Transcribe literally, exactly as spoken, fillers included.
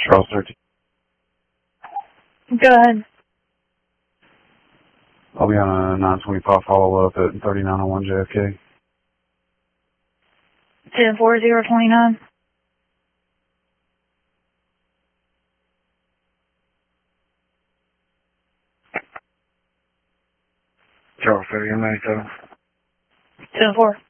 Charles thirteen. Go ahead. I'll be on a nine twenty-five follow-up at thirty-nine oh one J F K. ten four zero twenty-nine. Charles thirty, ninety-seven. ten four.